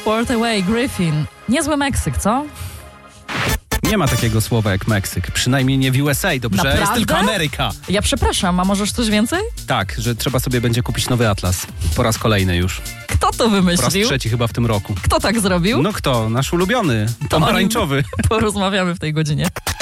Sport Away, Griffin. Niezły Meksyk, co? Nie ma takiego słowa jak Meksyk. Przynajmniej nie w USA, dobrze? Naprawdę? Jest tylko Ameryka. Ja przepraszam, a możesz coś więcej? Tak, że trzeba sobie będzie kupić nowy atlas. Po raz kolejny już. Kto to Po raz wymyślił? trzeci chyba w tym roku. Kto tak zrobił? No kto? Nasz ulubiony. Pomarańczowy. Porozmawiamy w tej godzinie.